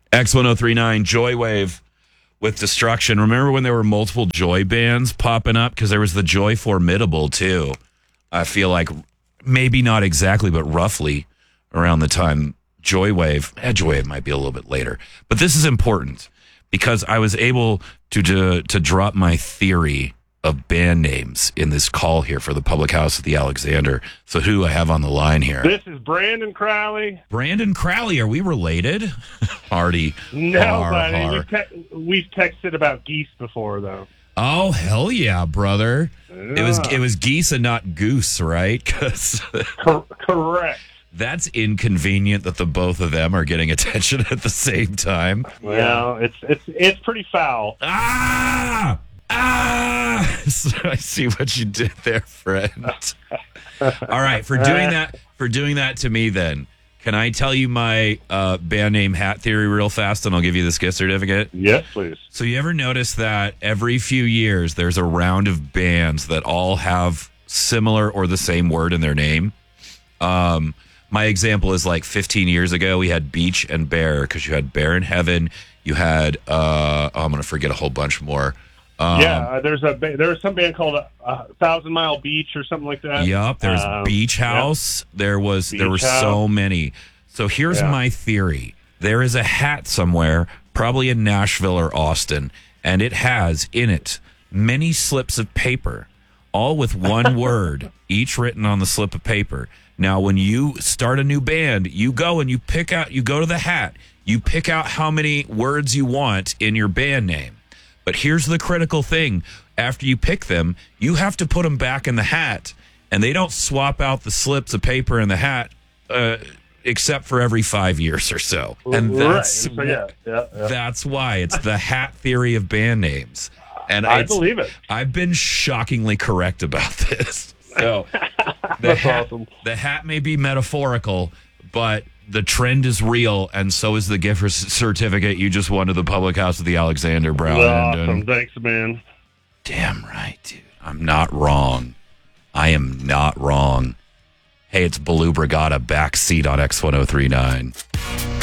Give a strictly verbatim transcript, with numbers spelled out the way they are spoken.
X ten thirty-nine, Joywave with Destruction. Remember when there were multiple Joy bands popping up? Because there was the Joy Formidable, too. I feel like maybe not exactly, but roughly around the time Joywave. Eh, Joywave might be a little bit later. But this is important because I was able to, to, to drop my theory of band names in this call here for the Public House at the Alexander. So who I have on the line here? This is Brandon Crowley. Brandon Crowley, are we related? Hardy. No, har, buddy. har. We've, te- we've texted about geese before, though. Oh, hell yeah, brother. Yeah. It was it was geese and not goose, right? 'Cause Cor- correct. that's inconvenient that the both of them are getting attention at the same time. Well, it's it's it's pretty foul. Ah! Ah! So I see what you did there, friend. All right, for doing that, for doing that to me, then can I tell you my uh, band name hat theory real fast, and I'll give you this gift certificate? Yes, please. So you ever notice that every few years there's a round of bands that all have similar or the same word in their name? Um, my example is like fifteen years ago we had Beach and Bear because you had Bear in Heaven, you had uh, oh, I'm going to forget a whole bunch more. Um, yeah, uh, there's a ba- there was some band called uh, uh, Thousand Mile Beach or something like that. Yep, there's Um, Beach House. Yep. There was Beach there were House. so many. So here's Yeah. my theory. There is a hat somewhere, probably in Nashville or Austin, and it has in it many slips of paper, all with one word, each written on the slip of paper. Now, when you start a new band, you go and you pick out, you go to the hat, you pick out how many words you want in your band name. But here's the critical thing. After you pick them, you have to put them back in the hat, and they don't swap out the slips of paper in the hat uh, except for every five years or so. And that's, right. So, yeah, yeah, yeah. that's why it's the hat theory of band names. And I it's- believe it. I've been shockingly correct about this. So the That's hat, awesome. the hat may be metaphorical, but the trend is real, and so is the gift certificate you just won to the Public House of the Alexander Brown. Awesome. And, Thanks, man. damn right, dude. I'm not wrong. I am not wrong. Hey, it's Baloo Brigada backseat on X ten thirty-nine.